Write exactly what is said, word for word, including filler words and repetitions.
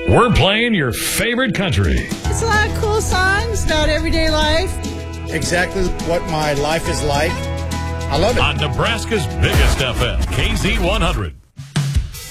We're playing your favorite country. It's a lot of cool songs about everyday life. Exactly what my life is like. I love it. On Nebraska's biggest F M, K Z one hundred.